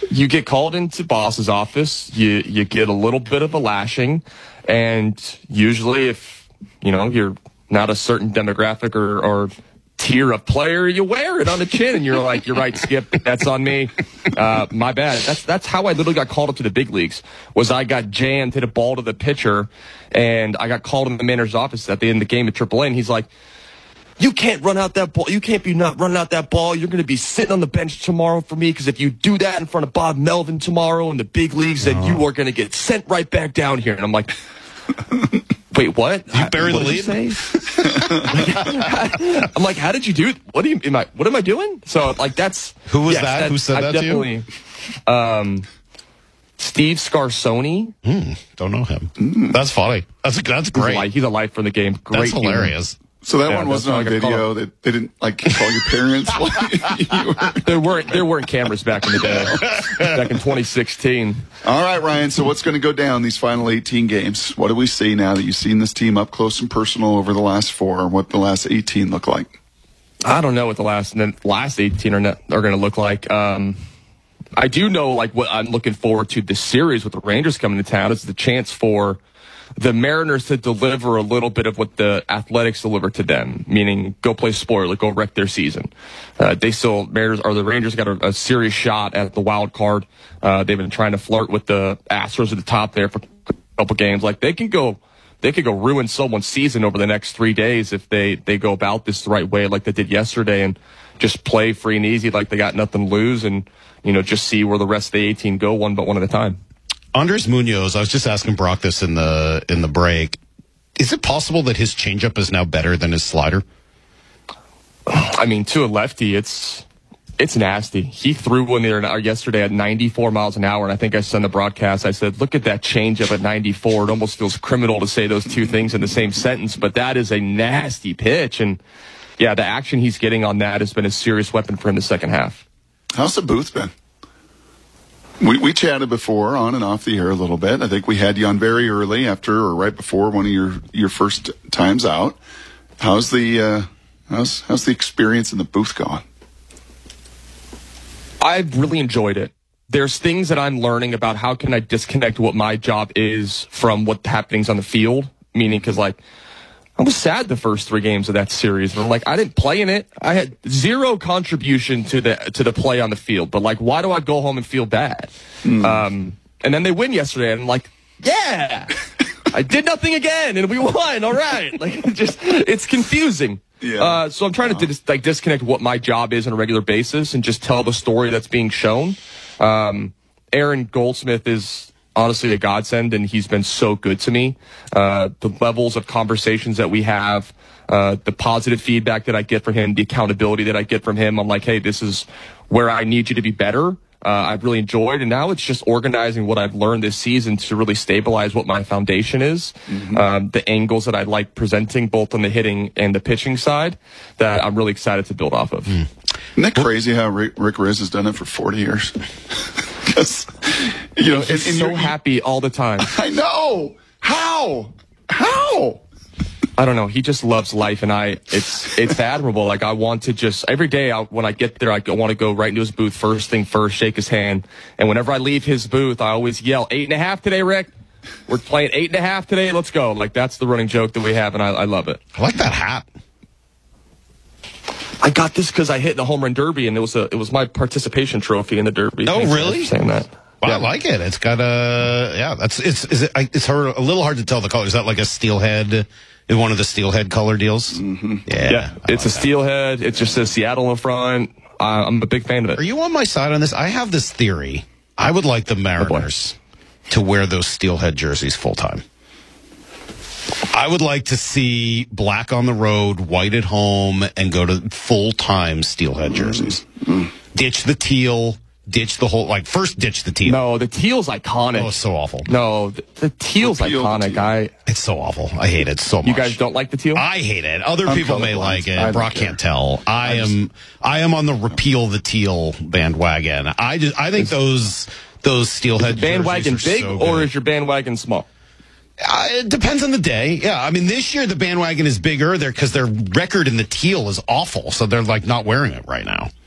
You get called into boss's office, you get a little bit of a lashing, and usually if, you're not a certain demographic or tier of player, you wear it on the chin, and you're like, you're right, Skip, that's on me. My bad. That's how I literally got called up to the big leagues, was I got jammed, hit a ball to the pitcher, and I got called in the manager's office at the end of the game at AAA, and he's like, you can't run out that ball. You can't be not running out that ball. You're going to be sitting on the bench tomorrow for me, because if you do that in front of Bob Melvin tomorrow in the big leagues, then you are going to get sent right back down here. And I'm like, wait, what? You bury the lead? I'm like, how did you do it? What am I doing? So that's who was that? Who said that to you? Steve Scarsoni. Don't know him. That's funny. That's great. He's a life from the game. Great. That's hilarious. Humor. So that one wasn't on video. They didn't call your parents. There weren't cameras back in the day. Back in 2016. All right, Ryan. So what's going to go down these final 18 games? What do we see now that you've seen this team up close and personal over the last 4? What the last 18 look like? I don't know what the last 18 are going to look like. I do know what I'm looking forward to this series with the Rangers coming to town is the chance for the Mariners to deliver a little bit of what the Athletics deliver to them, meaning go play spoiler, go wreck their season. The Rangers got a serious shot at the wild card. They've been trying to flirt with the Astros at the top there for a couple games. They could go ruin someone's season over the next 3 days if they go about this the right way, like they did yesterday, and just play free and easy, like they got nothing to lose, and just see where the rest of the 18 go one at a time. Andres Munoz, I was just asking Brock this in the break. Is it possible that his changeup is now better than his slider? I mean, to a lefty, it's nasty. He threw one there yesterday at 94 miles an hour, and I think I said in the broadcast, I said, look at that changeup at 94. It almost feels criminal to say those two things in the same sentence, but that is a nasty pitch. And, yeah, the action he's getting on that has been a serious weapon for him the second half. How's the booth been? We chatted before on and off the air a little bit. I think we had you on very early after or right before one of your first times out. How's the experience in the booth going? I've really enjoyed it. There's things that I'm learning about how can I disconnect what my job is from what happenings on the field, meaning because I was sad the first 3 games of that series. I didn't play in it. I had zero contribution to the play on the field. But why do I go home and feel bad? And then they win yesterday, and I'm like, yeah, I did nothing again, and we won. All right, it's confusing. Yeah. So I'm trying to disconnect what my job is on a regular basis and just tell the story that's being shown. Aaron Goldsmith is honestly a godsend, and he's been so good to me. The levels of conversations that we have, the positive feedback that I get from him, the accountability that I get from him. I'm like, hey, this is where I need you to be better. I've really enjoyed, and now it's just organizing what I've learned this season to really stabilize what my foundation is. The angles that I like presenting both on the hitting and the pitching side that I'm really excited to build off of. Isn't that crazy how Rick Riz has done it for 40 years? He's so happy all the time. I know. How? I don't know. He just loves life, and it's admirable. I want to just every day when I get there, I want to go right into his booth first thing first, shake his hand, and whenever I leave his booth, I always yell 8.5 today, Rick. We're playing 8.5 today. Let's go. That's the running joke that we have, and I love it. I like that hat. I got this because I hit in the home run derby, and it was my participation trophy in the derby. Oh, really? Saying that. Well, yeah. I like it. It's got it's a little hard to tell the color. Is that like a steelhead? One of the steelhead color deals? Mm-hmm. Yeah. It's a steelhead. It just says Seattle in front. I'm a big fan of it. Are you on my side on this? I have this theory. I would like the Mariners to wear those steelhead jerseys full time. I would like to see black on the road, white at home, and go to full-time steelhead jerseys. Ditch the teal. Ditch the whole, first ditch the teal. No, the teal's iconic. Oh, it's so awful. No, the teal's iconic. It's so awful. I hate it so much. You guys don't like the teal? I hate it. Other people may like it. Brock can't tell. I am on the repeal the teal bandwagon. I think those steelhead jerseys bandwagon are big so good. Or is your bandwagon small? It depends on the day. Yeah, I mean, this year the bandwagon is bigger because their record in the teal is awful, so they're not wearing it right now.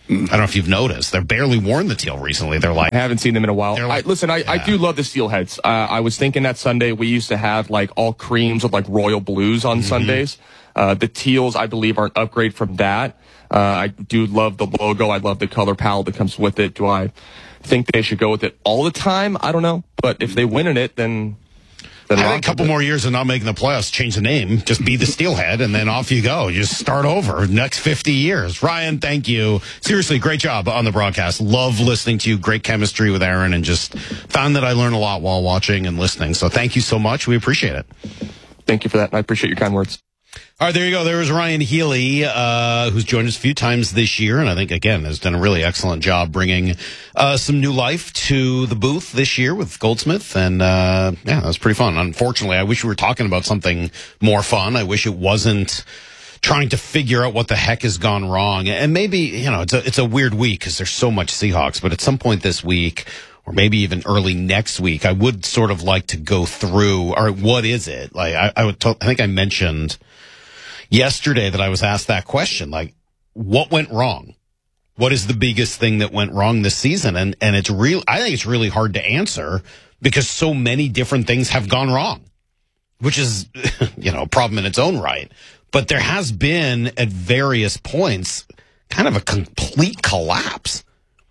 I don't know if you've noticed. They're barely worn the teal recently. They're like, I haven't seen them in a while. Like, I do love the steelheads. I was thinking that Sunday we used to have like all creams with like royal blues on Sundays. The teals, I believe, are an upgrade from that. I do love the logo. I love the color palette that comes with it. Do I think they should go with it all the time? I don't know. But if they win in it, then I think a couple more years of not making the playoffs, change the name, just be the Steelhead, and then off you go. You just start over next 50 years. Ryan, thank you. Seriously, great job on the broadcast. Love listening to you. Great chemistry with Aaron, and just found that I learn a lot while watching and listening. So thank you so much. We appreciate it. Thank you for that. I appreciate your kind words. All right, there you go. There was Ryan Healy, who's joined us a few times this year, and I think, again, has done a really excellent job bringing some new life to the booth this year with Goldsmith, and yeah, that was pretty fun. Unfortunately, I wish we were talking about something more fun. I wish it wasn't trying to figure out what the heck has gone wrong. And maybe, you know, it's a weird week because there's so much Seahawks, but at some point this week, or maybe even early next week, I would sort of like to go through, all right, what is it? Like, I think I mentioned yesterday that I was asked that question, like, what went wrong? What is the biggest thing that went wrong this season? And it's real. I think it's really hard to answer because so many different things have gone wrong, which is, you know, a problem in its own right. But there has been at various points kind of a complete collapse.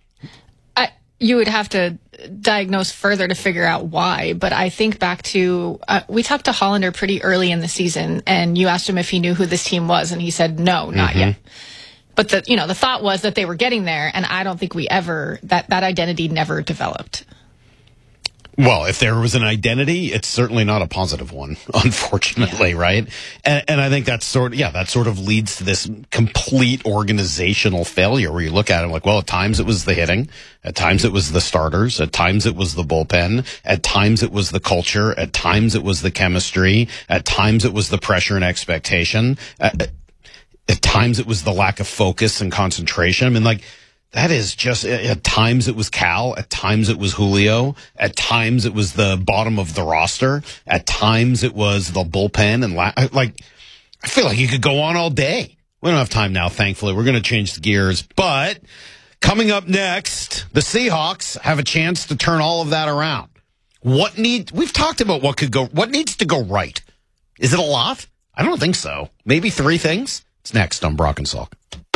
You would have to diagnose further to figure out why. But I think back to, we talked to Hollander pretty early in the season, and you asked him if he knew who this team was, and he said, no, not yet. But the thought was that they were getting there, and I don't think that identity never developed. Well, if there was an identity, it's certainly not a positive one, unfortunately, right? And I think that sort of leads to this complete organizational failure where you look at it like, well, at times it was the hitting, at times it was the starters, at times it was the bullpen, at times it was the culture, at times it was the chemistry, at times it was the pressure and expectation, at times it was the lack of focus and concentration. I mean, like, that is just, at times it was Cal, at times it was Julio, at times it was the bottom of the roster, at times it was the bullpen, and I feel like you could go on all day. We don't have time now, thankfully. We're going to change the gears, but coming up next, the Seahawks have a chance to turn all of that around. We've talked about what needs to go right. Is it a lot? I don't think so. Maybe 3 things? It's next on Brock and Salk.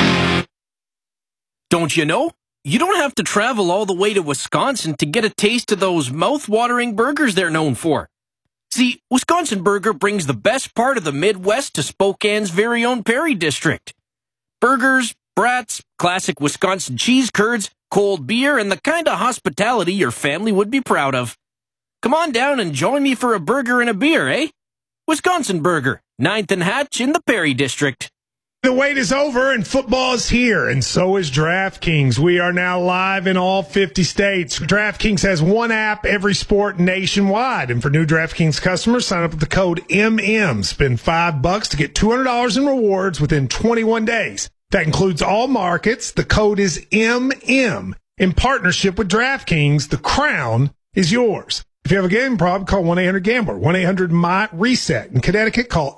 Don't you know? You don't have to travel all the way to Wisconsin to get a taste of those mouth-watering burgers they're known for. See, Wisconsin Burger brings the best part of the Midwest to Spokane's very own Perry District. Burgers, brats, classic Wisconsin cheese curds, cold beer, and the kind of hospitality your family would be proud of. Come on down and join me for a burger and a beer, eh? Wisconsin Burger, 9th and Hatch in the Perry District. The wait is over and football is here, and so is DraftKings. We are now live in all 50 states. DraftKings has one app, every sport nationwide. And for new DraftKings customers, sign up with the code MM. Spend $5 to get $200 in rewards within 21 days. That includes all markets. The code is MM. In partnership with DraftKings, the crown is yours. If you have a gambling problem, call 1-800-GAMBLER, 1-800-MY-RESET. In Connecticut, call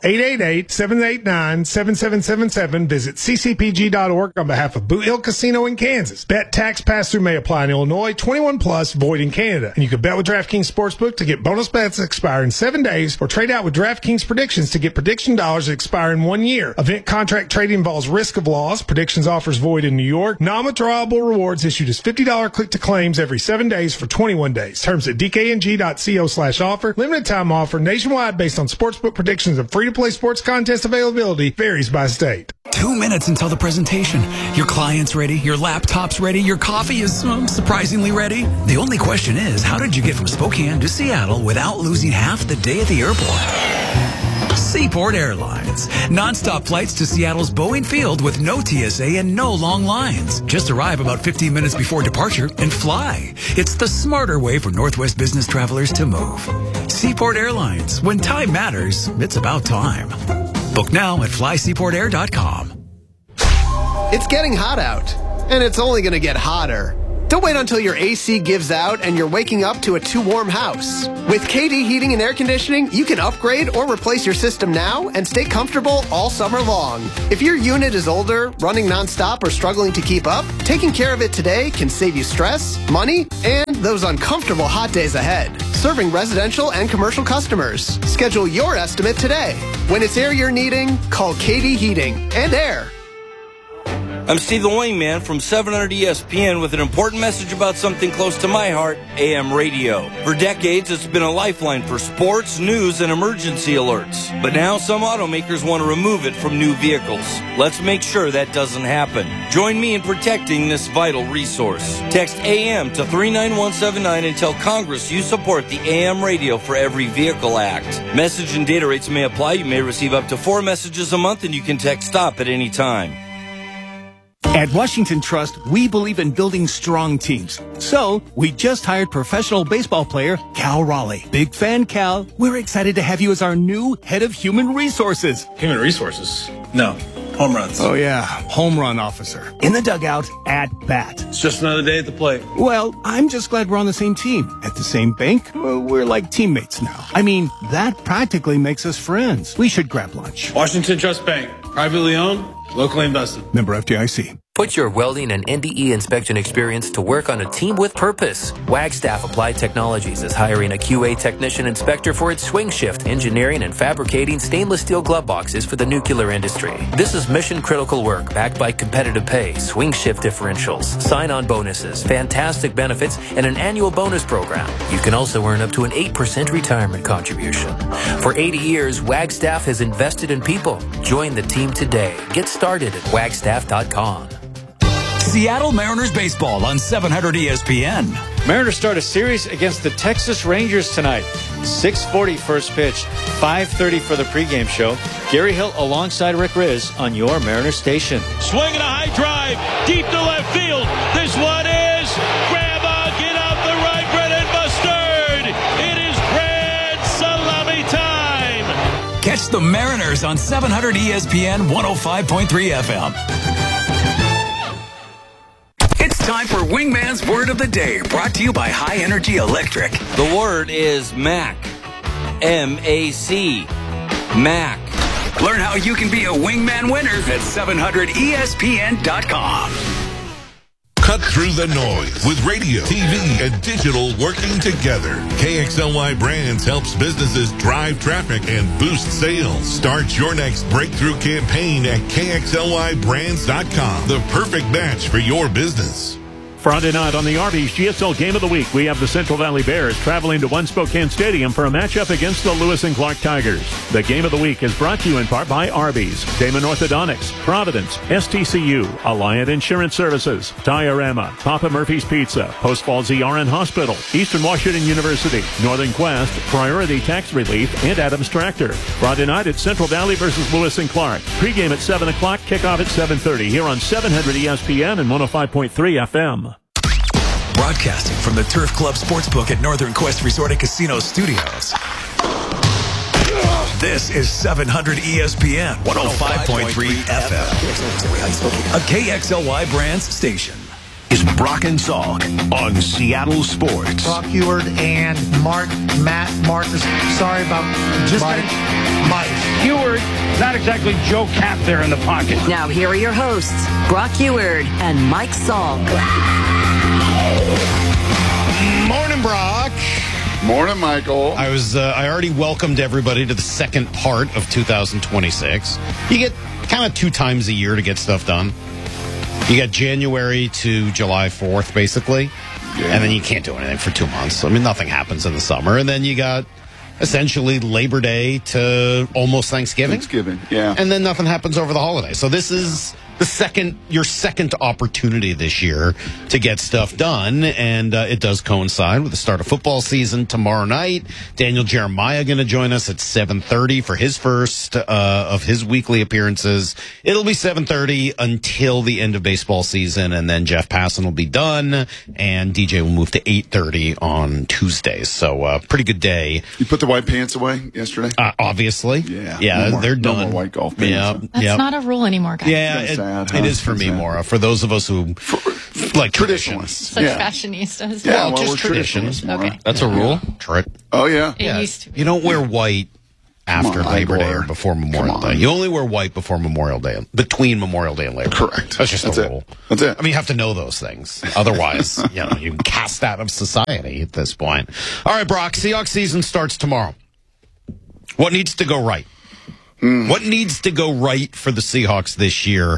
888-789-7777. Visit ccpg.org on behalf of Boot Hill Casino in Kansas. Bet tax pass-through may apply in Illinois, 21 plus, void in Canada. And you can bet with DraftKings Sportsbook to get bonus bets that expire in 7 days, or trade out with DraftKings Predictions to get prediction dollars that expire in 1 year. Event contract trading involves risk of loss. Predictions offers void in New York. Non-withdrawable rewards issued as $50 click-to-claims every 7 days for 21 days. Terms at DKNG.co/offer. Limited time offer nationwide based on sportsbook predictions and free-to-play sports contest availability varies by state. 2 minutes until the presentation. Your client's ready, your laptop's ready, your coffee is surprisingly ready. The only question is, how did you get from Spokane to Seattle without losing half the day at the airport? Seaport Airlines. Non-stop flights to Seattle's Boeing Field with no TSA and no long lines. Just arrive about 15 minutes before departure and fly. It's the smarter way for Northwest business travelers to move. Seaport Airlines. When time matters, it's about time. Book now at flyseaportair.com. It's getting hot out, and it's only going to get hotter. Don't wait until your AC gives out and you're waking up to a too warm house. With KD Heating and Air Conditioning, you can upgrade or replace your system now and stay comfortable all summer long. If your unit is older, running nonstop, or struggling to keep up, taking care of it today can save you stress, money, and those uncomfortable hot days ahead. Serving residential and commercial customers. Schedule your estimate today. When it's air you're needing, call KD Heating and Air. I'm Steve the Wingman from 700 ESPN with an important message about something close to my heart, AM radio. For decades, it's been a lifeline for sports, news, and emergency alerts. But now some automakers want to remove it from new vehicles. Let's make sure that doesn't happen. Join me in protecting this vital resource. Text AM to 39179 and tell Congress you support the AM Radio for Every Vehicle Act. Message and data rates may apply. You may receive up to 4 messages a month, and you can text STOP at any time. At Washington Trust, we believe in building strong teams. So, we just hired professional baseball player Cal Raleigh. Big fan, Cal. We're excited to have you as our new head of human resources. Human resources? No. Home runs. Oh, yeah. Home run officer. In the dugout, at bat. It's just another day at the plate. Well, I'm just glad we're on the same team. At the same bank, we're like teammates now. I mean, that practically makes us friends. We should grab lunch. Washington Trust Bank. Privately owned, locally invested. Member FDIC. Put your welding and NDE inspection experience to work on a team with purpose. Wagstaff Applied Technologies is hiring a QA technician inspector for its swing shift, engineering and fabricating stainless steel glove boxes for the nuclear industry. This is mission critical work backed by competitive pay, swing shift differentials, sign-on bonuses, fantastic benefits, and an annual bonus program. You can also earn up to an 8% retirement contribution. For 80 years, Wagstaff has invested in people. Join the team today. Get started at wagstaff.com. Seattle Mariners baseball on 700 ESPN. Mariners start a series against the Texas Rangers tonight. 6:40 first pitch, 5:30 for the pregame show. Gary Hill alongside Rick Riz on your Mariners station. Swinging a high drive, deep to left field. This one is grandma, get out the right, Brennan Mustard. It is grand salami time. Catch the Mariners on 700 ESPN 105.3 FM. It's time for Wingman's Word of the Day, brought to you by High Energy Electric. The word is MAC. M-A-C. MAC. Learn how you can be a Wingman winner at 700ESPN.com. Cut through the noise with radio, TV, and digital working together. KXLY Brands helps businesses drive traffic and boost sales. Start your next breakthrough campaign at KXLYBrands.com. The perfect match for your business. Friday night on the Arby's GSL Game of the Week, we have the Central Valley Bears traveling to One Spokane Stadium for a matchup against the Lewis and Clark Tigers. The Game of the Week is brought to you in part by Arby's, Damon Orthodontics, Providence, STCU, Alliant Insurance Services, Diorama, Papa Murphy's Pizza, Post Falls ERN Hospital, Eastern Washington University, Northern Quest, Priority Tax Relief, and Adams Tractor. Friday night at Central Valley versus Lewis and Clark. Pre-game at 7 o'clock, kickoff at 7:30 here on 700 ESPN and 105.3 FM. Broadcasting from the Turf Club Sportsbook at Northern Quest Resort and Casino Studios. This is 700 ESPN 105.3 FM. A KXLY Brands station. Is Brock and Salk on Seattle Sports. Brock Huard and Matt Marcus. Sorry about Mike. Huard, not exactly Joe Cap there in the pocket. Now here are your hosts, Brock Huard and Mike Salk. Morning, Brock. Morning, Michael. I already welcomed everybody to the second part of 2026. You get kind of 2 times a year to get stuff done. You got January to July 4th, basically. Yeah. And then you can't do anything for 2 months. I mean, nothing happens in the summer. And then you got essentially Labor Day to almost Thanksgiving. Yeah. And then nothing happens over the holidays. So this is your second opportunity this year to get stuff done, and it does coincide with the start of football season tomorrow night. Daniel Jeremiah going to join us at 7:30 for his first of his weekly appearances. It'll be 7:30 until the end of baseball season, and then Jeff Passan will be done, and DJ will move to 8:30 on Tuesdays. So pretty good day. You put the white pants away yesterday? Obviously. Yeah. Yeah, they're done. No more white golf pants. Yeah. That's not a rule anymore, guys. Yeah, bad. Huh? It is for me, Maura. For those of us who like traditionalists. Such fashionistas. Yeah, well, just we're traditions. Okay. That's a rule. Oh, yeah. It used to be. You don't wear white after on, Labor Day Igor. or before Memorial Day. You only wear white before Memorial Day, between Memorial Day and Labor Day. Correct. That's just That's a it. rule. That's it. I mean, you have to know those things. Otherwise, you can cast out of society at this point. All right, Brock, Seahawks season starts tomorrow. What needs to go right? What needs to go right for the Seahawks this year?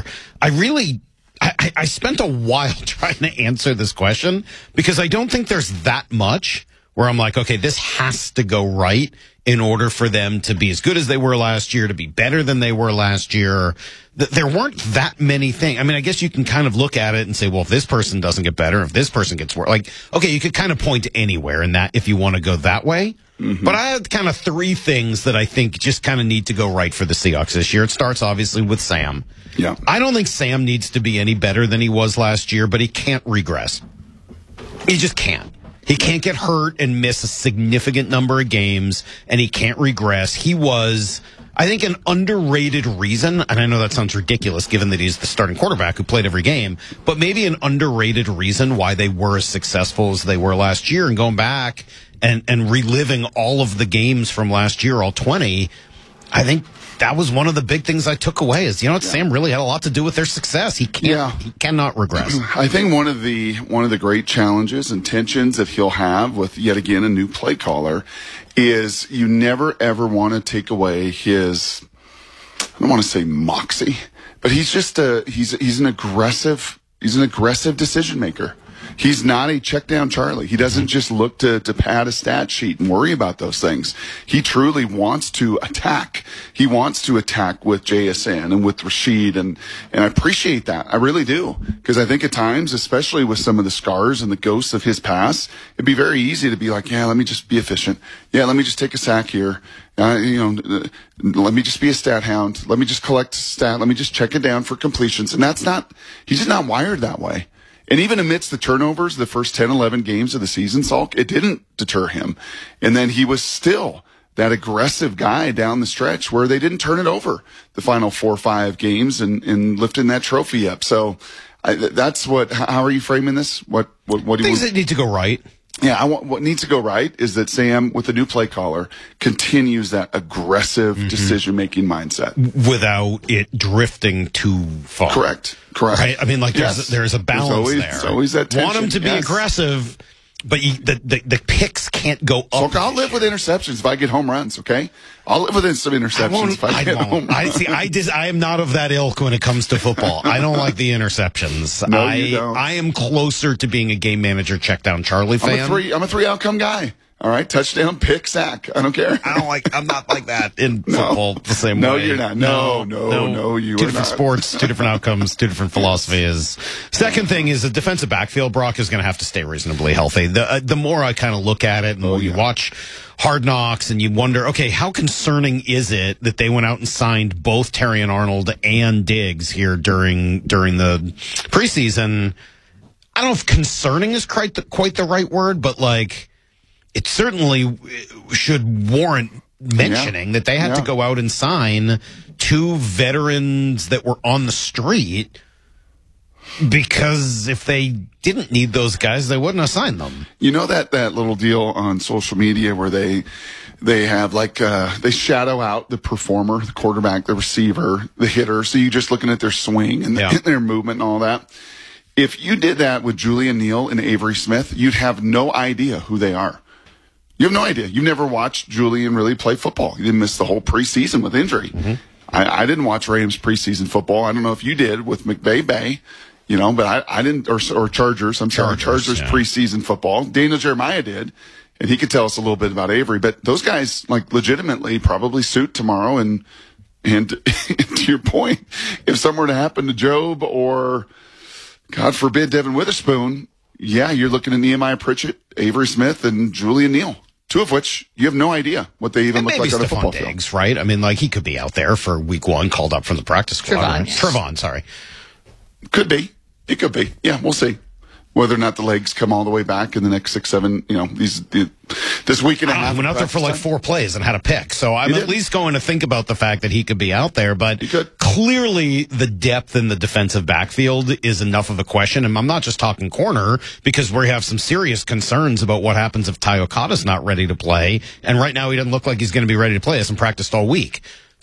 I spent a while trying to answer this question because I don't think there's that much where I'm like, okay, this has to go right in order for them to be as good as they were last year, to be better than they were last year. There weren't that many things. I mean, I guess you can kind of look at it and say, well, if this person doesn't get better, if this person gets worse, like, okay, you could kind of point to anywhere in that if you want to go that way. Mm-hmm. But I have kind of three things that I think just kind of need to go right for the Seahawks this year. It starts obviously with Sam. Yeah. I don't think Sam needs to be any better than he was last year, but he can't regress. He just can't. He can't get hurt and miss a significant number of games, and he can't regress. He was, I think, an underrated reason, and I know that sounds ridiculous given that he's the starting quarterback who played every game, but maybe an underrated reason why they were as successful as they were last year. And going back and reliving all of the games from last year, all 20, I think that was one of the big things I took away is, Sam really had a lot to do with their success. He cannot regress. I think one of the great challenges and tensions that he'll have with yet again a new play caller is you never ever want to take away his, I don't want to say moxie, but he's just he's an aggressive decision maker. He's not a check down Charlie. He doesn't just look to pad a stat sheet and worry about those things. He truly wants to attack. He wants to attack with JSN and with Rashid, and I appreciate that. I really do. Because I think at times, especially with some of the scars and the ghosts of his past, it'd be very easy to be like, yeah, let me just be efficient. Yeah, let me just take a sack here. Let me just be a stat hound. Let me just collect stat. Let me just check it down for completions. And he's just not wired that way. And even amidst the turnovers, the first 10, 11 games of the season, Salk, it didn't deter him. And then he was still that aggressive guy down the stretch where they didn't turn it over the final 4 or 5 games and lifting that trophy up. So that's how are you framing this? What do you Things that need to go right. Yeah, what needs to go right is that Sam, with the new play caller, continues that aggressive decision-making mindset. Without it drifting too far. Correct. Right? I mean, there's a balance there. There's always that tension. Want him to be aggressive, but the picks can't go up. So I'll live with interceptions if I get home runs, okay? I'll live with some interceptions if I get home runs. I am not of that ilk when it comes to football. I don't like the interceptions. No, you don't. I am closer to being a game manager check down Charlie fan. I'm a three outcome guy. All right, touchdown, pick, sack. I don't care. I'm not like that in football the same way. No, you're not. No, you are not. Two different sports, two different outcomes, two different philosophies. Second thing is the defensive backfield. Brock is going to have to stay reasonably healthy. The more I kind of look at it and you watch Hard Knocks and you wonder, okay, how concerning is it that they went out and signed both Terrion Arnold and Diggs here during the preseason? I don't know if concerning is quite the right word, but like, it certainly should warrant mentioning that they had to go out and sign 2 veterans that were on the street, because if they didn't need those guys, they wouldn't have signed them. You know that little deal on social media where they have they shadow out the performer, the quarterback, the receiver, the hitter, so you're just looking at their swing and their movement and all that. If you did that with Julian Neal and Avery Smith, you'd have no idea who they are. You have no idea. You never watched Julian really play football. You didn't miss the whole preseason with injury. Mm-hmm. I didn't watch Rams preseason football. I don't know if you did with McVay Bay, but I didn't, or Chargers. I'm sorry, Chargers preseason football. Daniel Jeremiah did, and he could tell us a little bit about Avery. But those guys, legitimately probably suit tomorrow. And to your point, if something were to happen to Job or, God forbid, Devin Witherspoon, you're looking at Nehemiah Pritchett, Avery Smith, and Julian Neal. 2 of which you have no idea what they even look like on a football field. Diggs, right? I mean, he could be out there for week 1, called up from the practice squad. Trevon, sorry. Could be. It could be. Yeah, we'll see. Whether or not the legs come all the way back in the next 6, 7, This week and a half. Went out there for like 4 plays and had a pick. So I'm at least going to think about the fact that he could be out there. But clearly the depth in the defensive backfield is enough of a question. And I'm not just talking corner, because we have some serious concerns about what happens if Ty Okada's not ready to play. And right now he doesn't look like he's going to be ready to play. He hasn't practiced all week.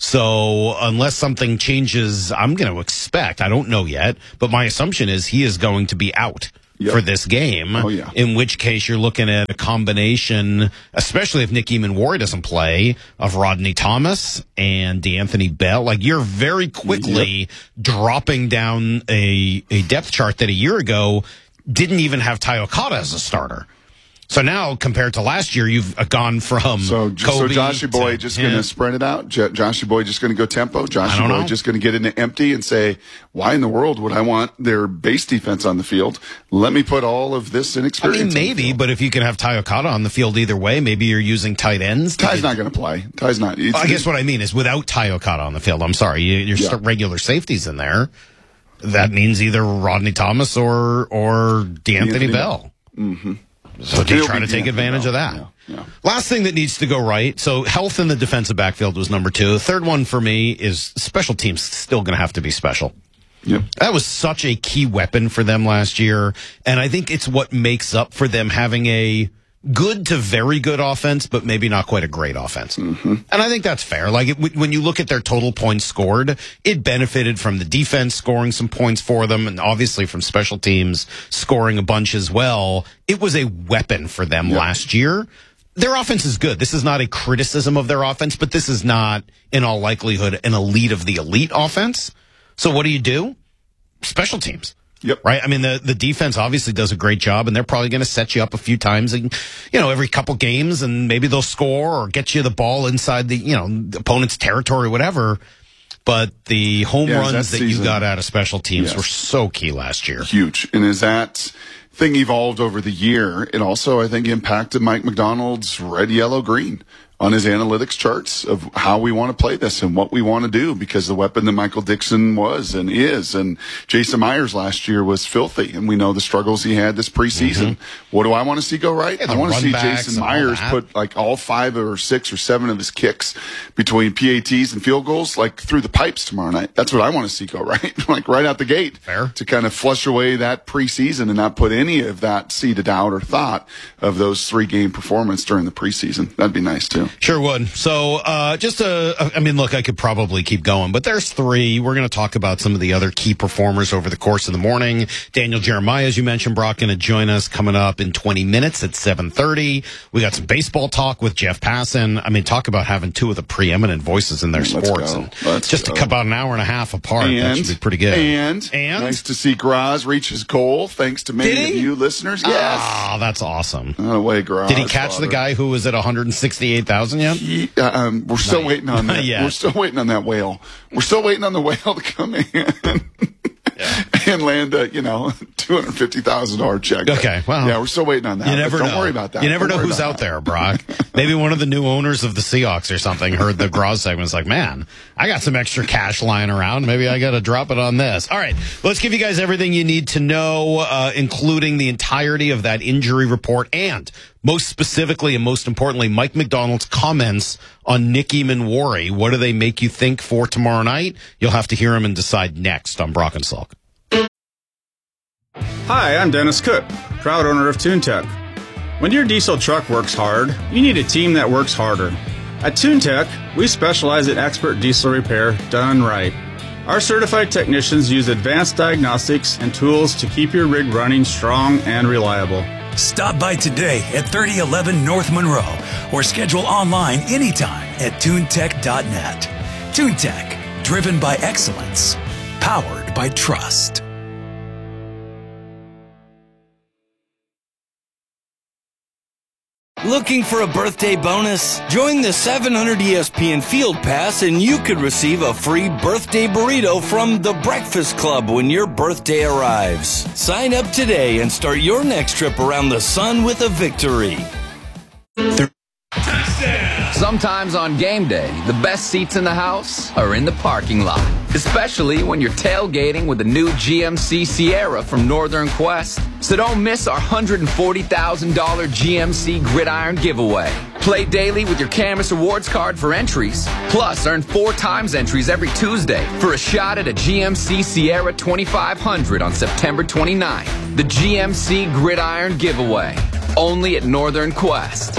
So unless something changes, I'm going to expect, I don't know yet, but my assumption is he is going to be out for this game. In which case you're looking at a combination, especially if Nick Eamon-Ward doesn't play, of Rodney Thomas and D'Anthony Bell. Like, you're very quickly dropping down a depth chart that a year ago didn't even have Ty Okada as a starter. So now, compared to last year, you've gone from So Joshy Boy just going to spread it out? Joshy Boy just going to go tempo? Joshy Boy just going to get into empty and say, why in the world would I want their base defense on the field? Let me put all of this inexperience. Maybe, but if you can have Ty Okada on the field either way, maybe you're using tight ends. Ty's not going to play. Ty's not. I guess what I mean is without Ty Okada on the field, I'm sorry, your regular safeties in there. That means either Rodney Thomas or D'Anthony Bell. Mm-hmm. So do you try to take advantage of that? Last thing that needs to go right. So health in the defensive backfield was number 2. The third one for me is special teams still going to have to be special. Yep. That was such a key weapon for them last year. And I think it's what makes up for them having a good to very good offense, but maybe not quite a great offense. Mm-hmm. And I think that's fair. Like, when you look at their total points scored, it benefited from the defense scoring some points for them, and obviously from special teams scoring a bunch as well. It was a weapon for them last year. Their offense is good. This is not a criticism of their offense, but this is not, in all likelihood, an elite of the elite offense. So what do? Special teams. Yep. Right. I mean, the defense obviously does a great job, and they're probably going to set you up a few times, and, every couple games, and maybe they'll score or get you the ball inside the, the opponent's territory, whatever. But the home runs that you got out of special teams were so key last year. Huge. And as that thing evolved over the year, it also, I think, impacted Mike McDonald's red, yellow, green on his analytics charts of how we want to play this and what we want to do, because the weapon that Michael Dixon was and is, and Jason Myers last year was filthy, and we know the struggles he had this preseason. Mm-hmm. What do I want to see go right? I want to see Jason Myers put like all 5 or 6 or 7 of his kicks between PATs and field goals like through the pipes tomorrow night. That's what I want to see go right, like right out the gate. Fair. To kind of flush away that preseason and not put any of that seed of doubt or thought of those 3-game performance during the preseason. That'd be nice too. Sure would. So, look, I could probably keep going, but there's 3. We're going to talk about some of the other key performers over the course of the morning. Daniel Jeremiah, as you mentioned, Brock, going to join us coming up in 20 minutes at 7:30. We got some baseball talk with Jeff Passan. Talk about having 2 of the preeminent voices in their sports. Just about an hour and a half apart. That should be pretty good. And nice to see Graz reach his goal, thanks to many of you listeners. Yes. Oh, that's awesome. No way, Graz. Did he catch the guy who was at 168,000 yet? We're still waiting on that. We're still waiting on that whale. We're still waiting on the whale to come in and land a $250,000 check. Okay, well, yeah, we're still waiting on that. You never know. Don't worry about that. You never know who's out there, Brock. Maybe one of the new owners of the Seahawks or something heard the Graz segment. It's like, man, I got some extra cash lying around. Maybe I got to drop it on this. All right, let's give you guys everything you need to know, including the entirety of that injury report and, most specifically and most importantly, Mike McDonald's comments on Nick Eamon-Ward. What do they make you think for tomorrow night? You'll have to hear him and decide next on Brock and Salk. Hi, I'm Dennis Cook, proud owner of TuneTech. When your diesel truck works hard, you need a team that works harder. At TuneTech, we specialize in expert diesel repair done right. Our certified technicians use advanced diagnostics and tools to keep your rig running strong and reliable. Stop by today at 3011 North Monroe or schedule online anytime at tunetech.net. TuneTech, driven by excellence, powered by trust. Looking for a birthday bonus? Join the 700 ESPN Field Pass and you could receive a free birthday burrito from The Breakfast Club when your birthday arrives. Sign up today and start your next trip around the sun with a victory. Sometimes on game day, the best seats in the house are in the parking lot. especially when you're tailgating with the new GMC Sierra from Northern Quest. So don't miss our $140,000 GMC Gridiron giveaway. Play daily with your Camus Rewards card for entries. Plus, earn 4 times entries every Tuesday for a shot at a GMC Sierra 2500 on September 29th. The GMC Gridiron giveaway. Only at Northern Quest.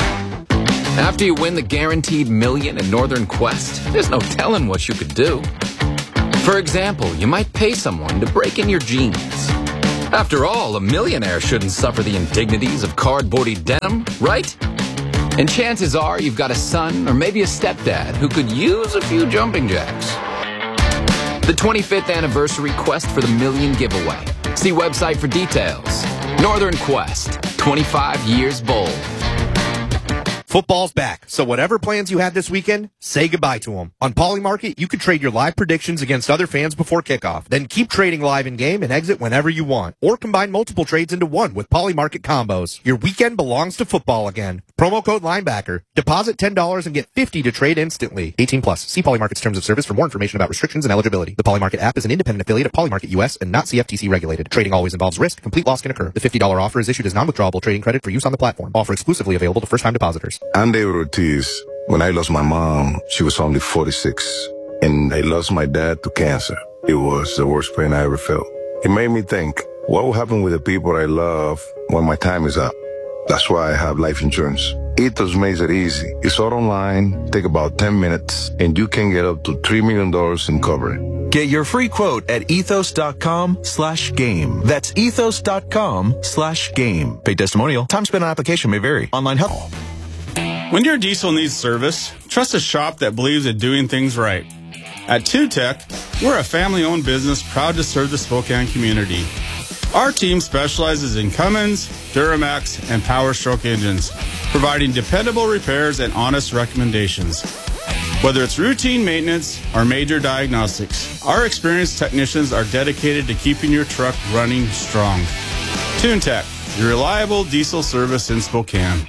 After you win the guaranteed million in Northern Quest, there's no telling what you could do. For example, you might pay someone to break in your jeans. After all, a millionaire shouldn't suffer the indignities of cardboardy denim, right? And chances are you've got a son or maybe a stepdad who could use a few jumping jacks. The 25th anniversary Quest for the Million giveaway. See website for details. Northern Quest, 25 years bold. Football's back, so whatever plans you had this weekend, say goodbye to them. On Polymarket, you can trade your live predictions against other fans before kickoff. Then keep trading live in-game and exit whenever you want. Or combine multiple trades into one with Polymarket combos. Your weekend belongs to football again. Promo code Linebacker. Deposit $10 and get $50 to trade instantly. 18 plus. See Polymarket's terms of service for more information about restrictions and eligibility. The Polymarket app is an independent affiliate of Polymarket US and not CFTC regulated. Trading always involves risk. Complete loss can occur. The $50 offer is issued as non-withdrawable trading credit for use on the platform. Offer exclusively available to first-time depositors. I'm David Ortiz. When I lost my mom, she was only 46. And I lost my dad to cancer. It was the worst pain I ever felt. It made me think, what will happen with the people I love when my time is up? That's why I have life insurance. Ethos makes it easy. It's all online, take about 10 minutes, and you can get up to $3 million in coverage. Get your free quote at ethos.com/game. That's ethos.com/game. Paid testimonial. Time spent on application may vary. Online help. When your diesel needs service, trust a shop that believes in doing things right. At TuneTech, we're a family-owned business proud to serve the Spokane community. Our team specializes in Cummins, Duramax, and Power Stroke engines, providing dependable repairs and honest recommendations. Whether it's routine maintenance or major diagnostics, our experienced technicians are dedicated to keeping your truck running strong. TuneTech, your reliable diesel service in Spokane.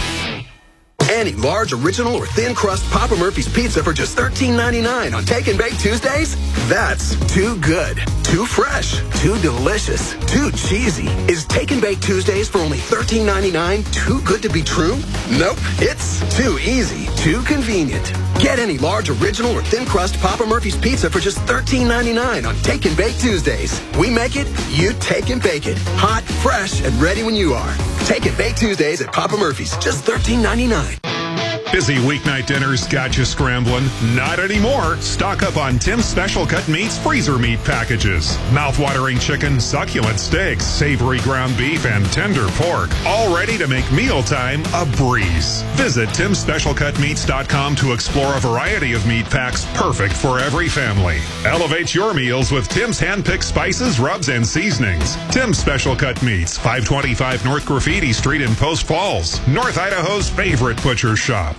Any large, original, or thin crust Papa Murphy's pizza for just $13.99 on Take and Bake Tuesdays? That's too good, too fresh, too delicious, too cheesy. Is Take and Bake Tuesdays for only $13.99 too good to be true? Nope, it's too easy, too convenient. Get any large, original, or thin crust Papa Murphy's pizza for just $13.99 on Take and Bake Tuesdays. We make it, you take and bake it. Hot, fresh, and ready when you are. Take and Bake Tuesdays at Papa Murphy's, just $13.99. Busy weeknight dinners got you scrambling? Not anymore. Stock up on Tim's Special Cut Meats freezer meat packages. Mouth-watering chicken, succulent steaks, savory ground beef, and tender pork. All ready to make mealtime a breeze. Visit Tim'sSpecialCutMeats.com to explore a variety of meat packs perfect for every family. Elevate your meals with Tim's hand-picked spices, rubs, and seasonings. Tim's Special Cut Meats, 525 North Graffiti Street in Post Falls, North Idaho's favorite butcher shop.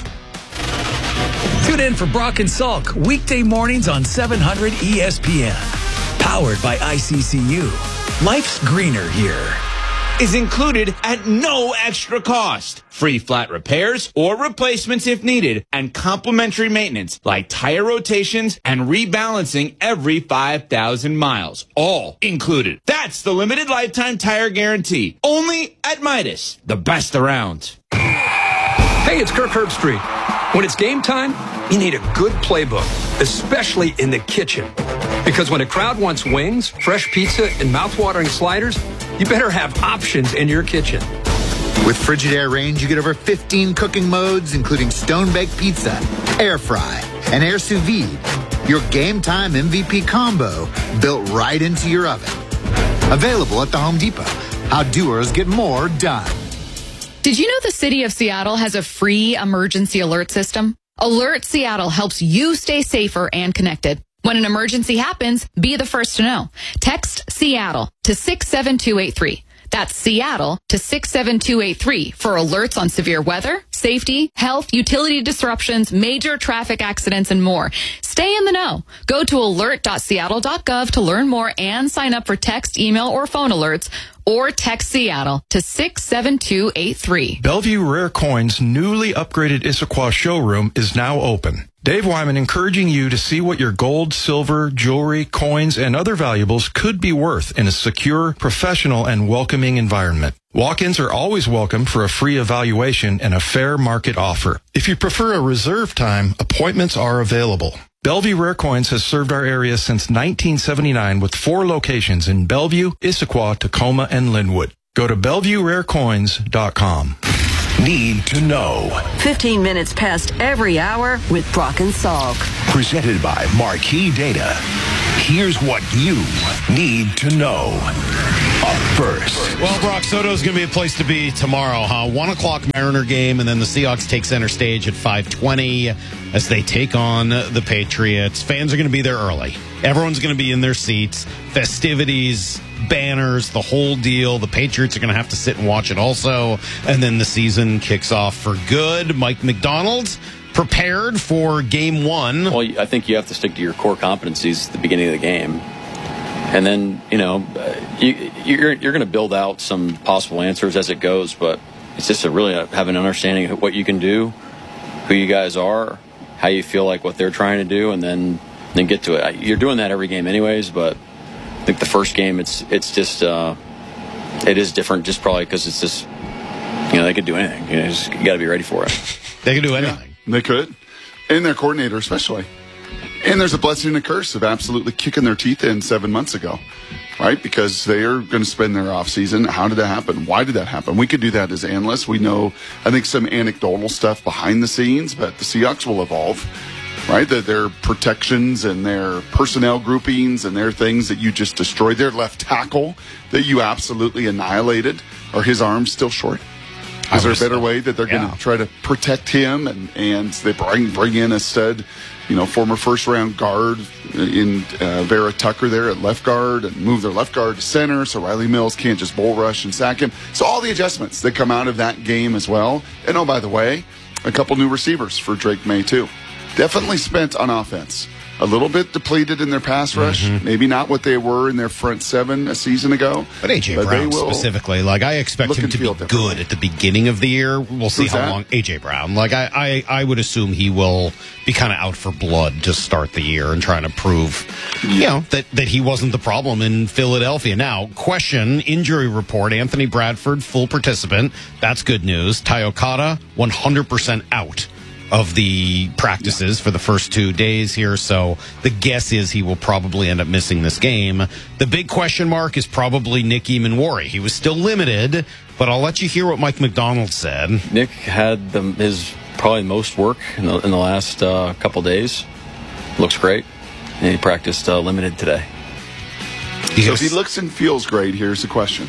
Tune in for Brock and Salk weekday mornings on 700 ESPN. Powered by ICCU. Life's greener here. Is included at no extra cost. Free flat repairs or replacements if needed, and complimentary maintenance like tire rotations and rebalancing every 5,000 miles. All included. That's the limited lifetime tire guarantee. Only at Midas. The best around. Hey, it's Kirk Herbstreit. When it's game time, you need a good playbook, especially in the kitchen. Because when a crowd wants wings, fresh pizza, and mouth-watering sliders, you better have options in your kitchen. With Frigidaire range, you get over 15 cooking modes, including stone-baked pizza, air fry, and air sous vide. Your game time MVP combo built right into your oven. Available at the Home Depot. How doers get more done. Did you know the city of Seattle has a free emergency alert system? Alert Seattle helps you stay safer and connected. When an emergency happens, be the first to know. Text Seattle to 67283. That's Seattle to 67283 for alerts on severe weather, safety, health, utility disruptions, major traffic accidents, and more. Stay in the know. Go to alert.seattle.gov to learn more and sign up for text, email, or phone alerts, or text Seattle to 67283. Bellevue Rare Coins' newly upgraded Issaquah showroom is now open. Dave Wyman encouraging you to see what your gold, silver, jewelry, coins, and other valuables could be worth in a secure, professional, and welcoming environment. Walk-ins are always welcome for a free evaluation and a fair market offer. If you prefer a reserve time, appointments are available. Bellevue Rare Coins has served our area since 1979 with 4 locations in Bellevue, Issaquah, Tacoma, and Linwood. Go to BellevueRareCoins.com. Need to know. 15 minutes past every hour with Brock and Salk. Presented by Marquee Data. Here's what you need to know. Up first. Well, Brock, Soto's going to be a place to be tomorrow, huh? 1 o'clock Mariner game, and then the Seahawks take center stage at 5:20 as they take on the Patriots. Fans are going to be there early. Everyone's going to be in their seats. Festivities, banners, the whole deal. The Patriots are going to have to sit and watch it also. And then the season kicks off for good. Mike McDonald prepared for game 1. Well, I think you have to stick to your core competencies at the beginning of the game. And then, you're going to build out some possible answers as it goes, but it's just really have an understanding of what you can do, who you guys are, how you feel like what they're trying to do, and then get to it. You're doing that every game anyways, but I think the first game, it's just, it is different just probably because it's just, they could do anything. You got to be ready for it. They can do anything. Yeah, they could. And their coordinator especially. And there's a blessing and a curse of absolutely kicking their teeth in 7 months ago, right? Because they are going to spend their offseason. How did that happen? Why did that happen? We could do that as analysts. We know, I think, some anecdotal stuff behind the scenes, but the Seahawks will evolve, right? Their protections and their personnel groupings and their things that you just destroyed. Their left tackle that you absolutely annihilated. Are his arms still short? Is there a better way that they're going to try to protect him? And they bring in a stud, former first-round guard in Vera Tucker there at left guard and move their left guard to center so Riley Mills can't just bull rush and sack him. So all the adjustments that come out of that game as well. And, oh, by the way, a couple new receivers for Drake May, too. Definitely spent on offense. A little bit depleted in their pass rush. Maybe not what they were in their front 7 a season ago. But A.J. Brown specifically, I expect him to be good at the beginning of the year. We'll see how long. A.J. Brown. I would assume he will be kind of out for blood to start the year and trying to prove, that he wasn't the problem in Philadelphia. Now, injury report, Anthony Bradford, full participant. That's good news. Ty Okada, 100% out of the practices for the first 2 days here, so the guess is he will probably end up missing this game. The big question mark is probably Nick Eamon-Wari. He was still limited, but I'll let you hear what Mike McDonald said. Nick had his probably most work in the last couple days. Looks great. And he practiced limited today. So if he looks and feels great, here's the question.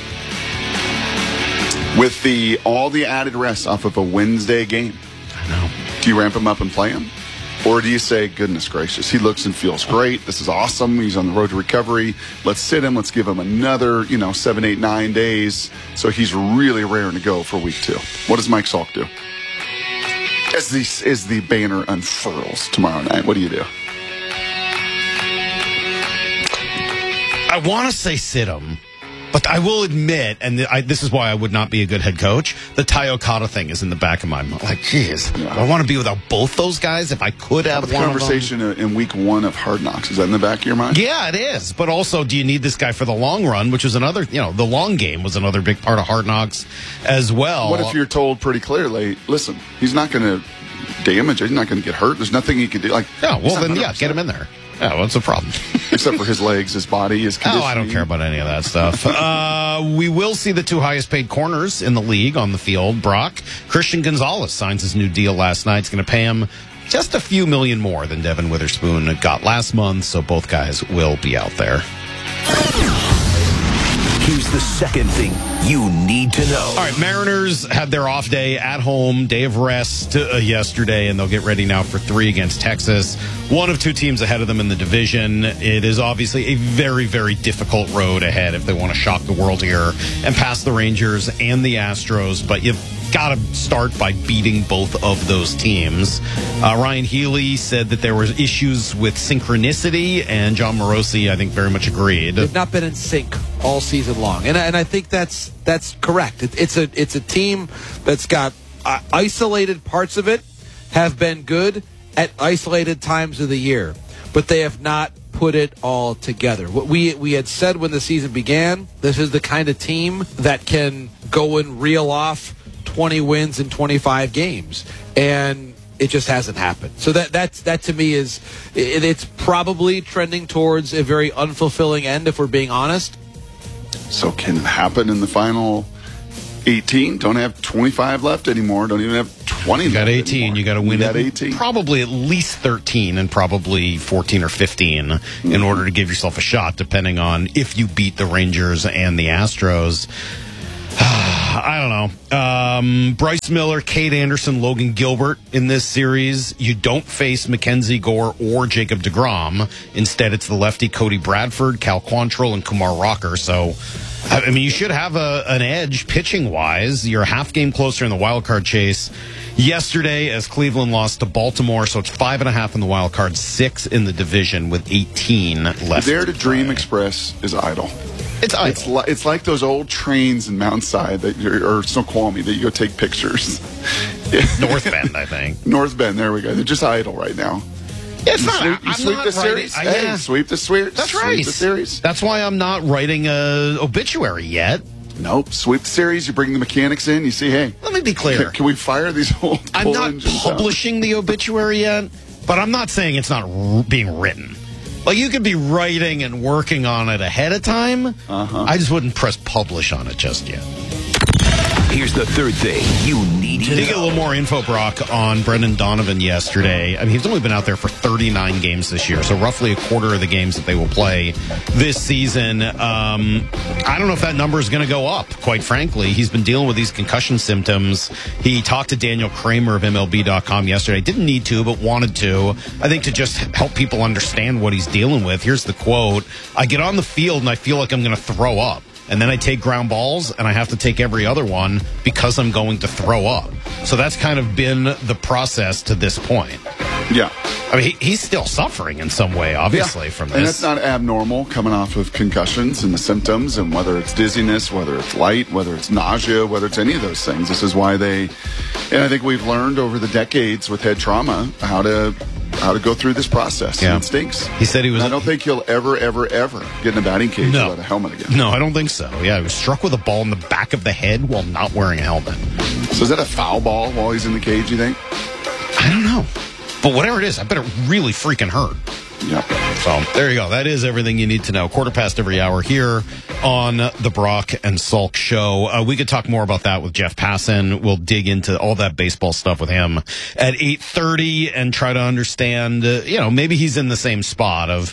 With all the added rest off of a Wednesday game, do you ramp him up and play him? Or do you say, goodness gracious, he looks and feels great. This is awesome. He's on the road to recovery. Let's sit him. Let's give him another, 7, 8, 9 days. So he's really raring to go for week 2. What does Mike Salk do? As the banner unfurls tomorrow night, what do you do? I want to say sit him. But I will admit, and this is why I would not be a good head coach, the Ty Okada thing is in the back of my mind. Geez, I want to be without both those guys if I could have one conversation in week 1 of Hard Knocks. Is that in the back of your mind? Yeah, it is. But also, do you need this guy for the long run, which is another, the long game was another big part of Hard Knocks as well. What if you're told pretty clearly, listen, he's not going to damage it. He's not going to get hurt. There's nothing he can do. Get him in there. Yeah, what's the problem? Except for his legs, his body, his conditioning. I don't care about any of that stuff. We will see the 2 highest paid corners in the league on the field. Brock, Christian Gonzalez signs his new deal last night. It's going to pay him just a few million more than Devin Witherspoon got last month, so both guys will be out there. Here's the second thing you need to know. All right, Mariners had their off day at home, day of rest yesterday, and they'll get ready now for 3 against Texas. One of 2 teams ahead of them in the division. It is obviously a very, very difficult road ahead if they want to shock the world here and pass the Rangers and the Astros. But got to start by beating both of those teams. Ryan Healy said that there were issues with synchronicity, and John Morosi, I think, very much agreed. They've not been in sync all season long, and I think that's correct. It's a team that's got isolated parts of it have been good at isolated times of the year, but they have not put it all together. What we had said when the season began, this is the kind of team that can go and reel off 20 wins in 25 games, and it just hasn't happened. So that to me is it's probably trending towards a very unfulfilling end, if we're being honest. So can it happen in the final 18? Don't have 25 left anymore. Don't even have 20 You got left 18. anymore. You got to win You got it. 18. Probably at least 13 and probably 14 or 15 in order to give yourself a shot, depending on if you beat the Rangers and the Astros. I don't know. Bryce Miller, Kate Anderson, Logan Gilbert in this series. You don't face Mackenzie Gore or Jacob deGrom. Instead, it's the lefty Cody Bradford, Cal Quantrill, and Kumar Rocker. So, I mean, you should have an edge pitching-wise. You're a half game closer in the wild card chase. Yesterday, as Cleveland lost to Baltimore, so it's 5.5 in the wild card, 6 in the division with 18 left. Dare to Dream Express is idle. It's idle. It's like those old trains in Mount-Side or Snoqualmie that you go take pictures. North Bend, I think. North Bend, there we go. They're just idle right now. It's You not. sweep, you I'm sweep not the writing- series. yeah. Hey, sweep the series. That's Sweep right. the series. That's why I'm not writing a obituary yet. Nope. Sweep the series. You bring the mechanics in. You see, hey. Let me be clear. Can we fire these old I'm pull not engines out? publishing the obituary yet, but I'm not saying it's not being written. Like, you could be writing and working on it ahead of time. I just wouldn't press publish on it just yet. Here's the third thing you need to Did get a know. little more info, Brock, on Brendan Donovan yesterday. I mean, he's only been out there for 39 games this year, so roughly a quarter of the games that they will play this season. I don't know if that number is going to go up, quite frankly. He's been dealing with these concussion symptoms. He talked to Daniel Kramer of MLB.com yesterday. Didn't need to, but wanted to. I think to just help people understand what he's dealing with. Here's the quote. I get on the field and I feel like I'm going to throw up. And then I take ground balls, and I have to take every other one because I'm going to throw up. So that's kind of been the process to this point. Yeah. I mean, he's still suffering in some way, obviously, from this. And that's not abnormal coming off of concussions and the symptoms, and whether it's dizziness, whether it's light, whether it's nausea, whether it's any of those things. This is why and I think we've learned over the decades with head trauma how to go through this process. Yeah. And it stinks. He said he was. And I don't think he'll ever get in a batting cage without a helmet again. No, I don't think so. Yeah, he was struck with a ball in the back of the head while not wearing a helmet. So is that a foul ball while he's in the cage, you think? I don't know. But whatever it is, I bet it really freaking hurt. Yeah. So there you go. That is everything you need to know. 1:15 every hour here on the Brock and Salk Show. We could talk more about that with Jeff Passan. We'll dig into all that baseball stuff with him at 8:30 and try to understand, maybe he's in the same spot of,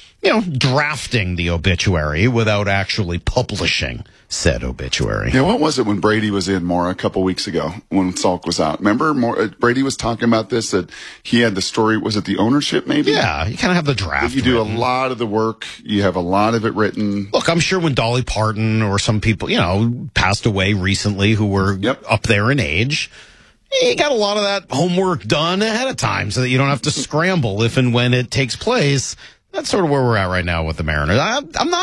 drafting the obituary without actually publishing said obituary. Yeah, what was it when Brady was in Mora a couple weeks ago when Salk was out? Remember, Brady was talking about this, that he had the story, was it the ownership maybe? Yeah, you kind of have the draft. You do written. a lot of the work. You have a lot of it written. Look, I'm sure when Dolly Parton or some people, passed away recently who were up there in age, you got a lot of that homework done ahead of time so that you don't have to scramble if and when it takes place. That's sort of where we're at right now with the Mariners. I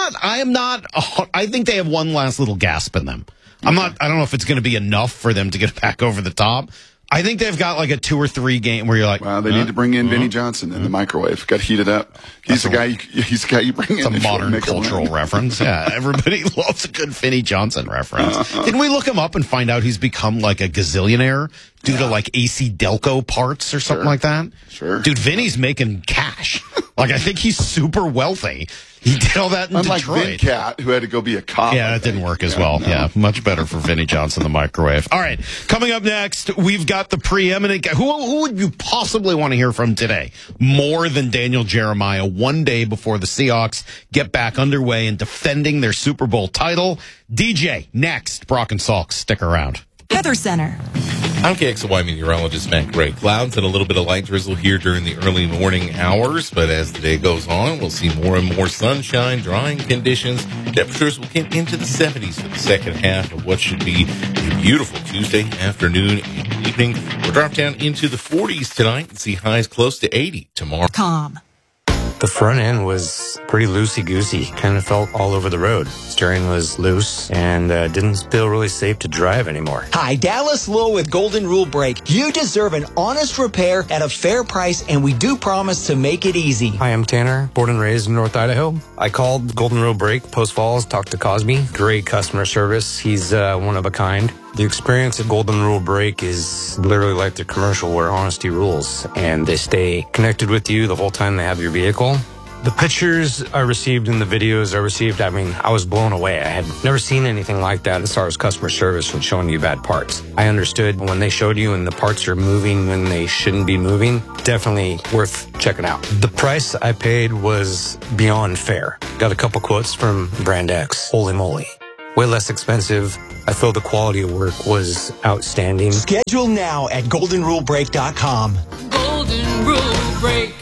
think they have one last little gasp in them. I don't know if it's going to be enough for them to get back over the top. I think they've got like a 2 or 3 game where you're like, wow, they need to bring in Vinny Johnson in the microwave. Got heated up. He's the guy you bring in. It's a modern cultural reference. Yeah, everybody loves a good Vinny Johnson reference. Didn't we look him up and find out he's become like a gazillionaire due to like AC Delco parts or something like that? Sure. Dude, Vinny's making cash. Like, I think he's super wealthy. He did all that in Unlike Detroit. Vin Cat, who had to go be a cop. Yeah, that didn't work as well. No. Yeah, much better for Vinny Johnson, the microwave. All right, coming up next, we've got the preeminent guy. Who would you possibly want to hear from today? More than Daniel Jeremiah, one day before the Seahawks get back underway and defending their Super Bowl title. DJ, next. Brock and Salk, stick around. Weather Center. I'm KXLY meteorologist Matt Gray. Clouds and a little bit of light drizzle here during the early morning hours, but as the day goes on, we'll see more and more sunshine, drying conditions. Temperatures will get into the 70s for the second half of what should be a beautiful Tuesday afternoon and evening. We'll drop down into the 40s tonight and see highs close to 80 tomorrow. Calm. The front end was pretty loosey-goosey. Kind of felt all over the road. Steering was loose and didn't feel really safe to drive anymore. Hi, Dallas Lowe with Golden Rule Brake. You deserve an honest repair at a fair price, and we do promise to make it easy. Hi, I'm Tanner, born and raised in North Idaho. I called Golden Rule Brake, Post Falls, talked to Cosby. Great customer service. He's one of a kind. The experience at Golden Rule Brake is literally like the commercial where honesty rules, and they stay connected with you the whole time they have your vehicle. The pictures I received and the videos I received, I was blown away. I had never seen anything like that as far as customer service and showing you bad parts. I understood when they showed you and the parts are moving when they shouldn't be moving. Definitely worth checking out. The price I paid was beyond fair. Got a couple quotes from Brand X. Holy moly. Way less expensive. I feel the quality of work was outstanding. Schedule now at goldenrulebrake.com. Golden Rule Brake.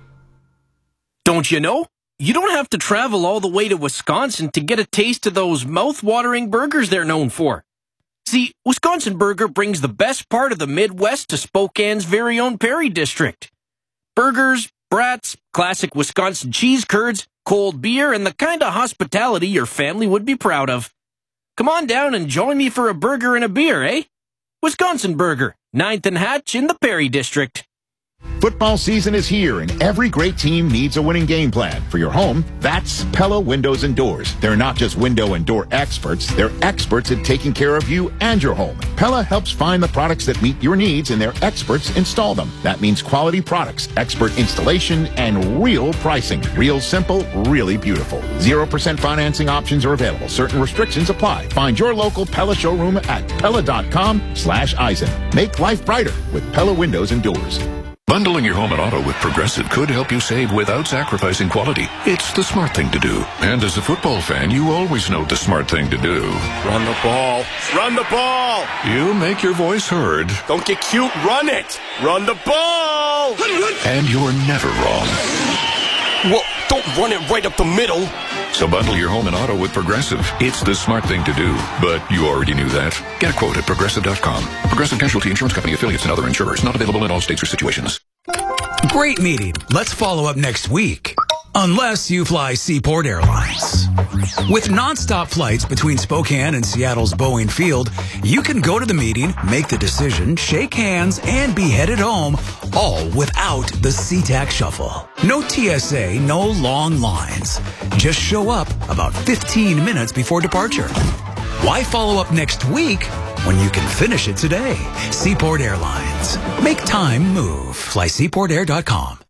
Don't you know? You don't have to travel all the way to Wisconsin to get a taste of those mouth-watering burgers they're known for. See, Wisconsin Burger brings the best part of the Midwest to Spokane's very own Perry District. Burgers, brats, classic Wisconsin cheese curds, cold beer, and the kind of hospitality your family would be proud of. Come on down and join me for a burger and a beer, eh? Wisconsin Burger, 9th and Hatch in the Perry District. Football season is here, and every great team needs a winning game plan. For your home, that's Pella Windows and Doors. They're not just window and door experts, they're experts at taking care of you and your home. Pella helps find the products that meet your needs, and their experts install them. That means quality products, expert installation, and real pricing. Real simple, really beautiful. 0% financing options are available. Certain restrictions apply. Find your local Pella showroom at Pella.com/Eisen. Make life brighter with Pella Windows and Doors. Bundling your home and auto with Progressive could help you save without sacrificing quality. It's the smart thing to do. And as a football fan, you always know the smart thing to do. Run the ball. Run the ball. You make your voice heard. Don't get cute. Run it. Run the ball. And you're never wrong. Well, don't run it right up the middle. So bundle your home and auto with Progressive. It's the smart thing to do. But you already knew that. Get a quote at Progressive.com. Progressive Casualty Insurance Company affiliates and other insurers. Not available in all states or situations. Great meeting. Let's follow up next week. Unless you fly Seaport Airlines. With nonstop flights between Spokane and Seattle's Boeing Field, you can go to the meeting, make the decision, shake hands, and be headed home, all without the SeaTac shuffle. No TSA, no long lines. Just show up about 15 minutes before departure. Why follow up next week when you can finish it today? Seaport Airlines. Make time move. Fly SeaportAir.com.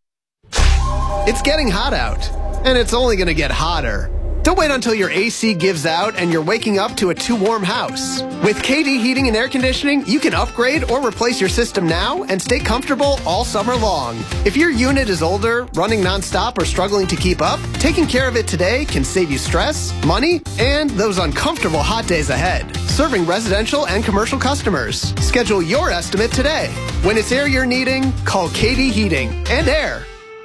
It's getting hot out, and it's only going to get hotter. Don't wait until your AC gives out and you're waking up to a too warm house. With KD Heating and Air Conditioning, you can upgrade or replace your system now and stay comfortable all summer long. If your unit is older, running nonstop, or struggling to keep up, taking care of it today can save you stress, money, and those uncomfortable hot days ahead. Serving residential and commercial customers. Schedule your estimate today. When it's air you're needing, call KD Heating and Air.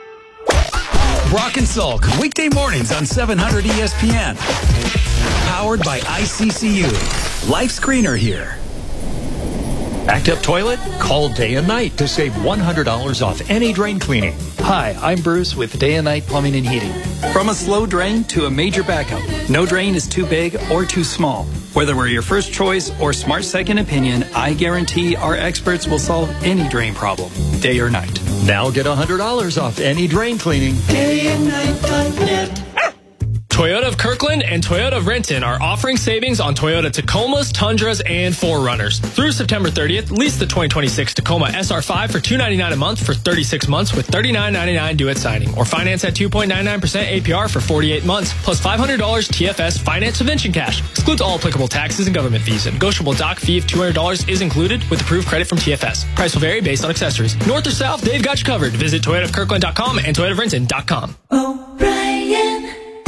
Brock and Salk, weekday mornings on 700 ESPN. Powered by ICCU. Life Screener here. Backed up toilet? Call Day and Night to save $100 off any drain cleaning. Hi, I'm Bruce with Day and Night Plumbing and Heating. From a slow drain to a major backup, no drain is too big or too small. Whether we're your first choice or smart second opinion, I guarantee our experts will solve any drain problem, day or night. Now get $100 off any drain cleaning. DayandNight.net. Toyota of Kirkland and Toyota of Renton are offering savings on Toyota Tacomas, Tundras, and 4Runners. Through September 30th, lease the 2026 Tacoma SR5 for $299 a month for 36 months with $39.99 due at signing. Or finance at 2.99% APR for 48 months, plus $500 TFS finance subvention cash. Excludes all applicable taxes and government fees. A negotiable doc fee of $200 is included with approved credit from TFS. Price will vary based on accessories. North or south, they've got you covered. Visit ToyotaofKirkland.com and ToyotaofRenton.com. O'Brien.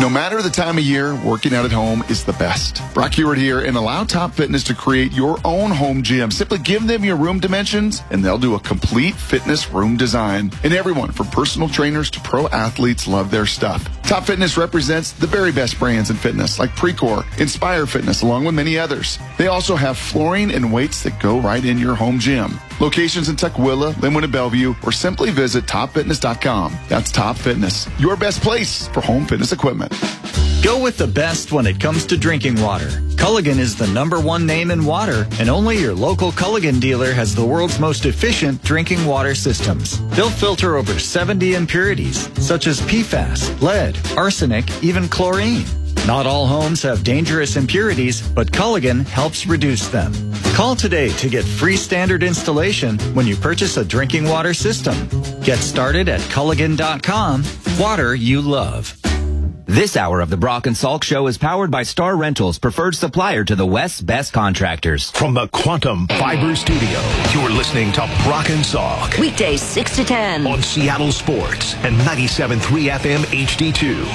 No matter the time of year, working out at home is the best. Brock Heward here, and allow Top Fitness to create your own home gym. Simply give them your room dimensions, and they'll do a complete fitness room design. And everyone, from personal trainers to pro athletes, love their stuff. Top Fitness represents the very best brands in fitness, like Precor, Inspire Fitness, along with many others. They also have flooring and weights that go right in your home gym. Locations in Tukwila, Linwood, and Bellevue, or simply visit topfitness.com. That's Top Fitness, your best place for home fitness equipment. Go with the best when it comes to drinking water. Culligan is the #1 name in water, and only your local Culligan dealer has the world's most efficient drinking water systems. They'll filter over 70 impurities, such as PFAS, lead, arsenic, even chlorine. Not all homes have dangerous impurities, but Culligan helps reduce them. Call today to get free standard installation when you purchase a drinking water system. Get started at Culligan.com. Water you love. This hour of the Brock and Salk Show is powered by Star Rentals, preferred supplier to the West's best contractors. From the Quantum Fiber Studio, you're listening to Brock and Salk. Weekdays 6 to 10. On Seattle Sports and 97.3 FM HD2.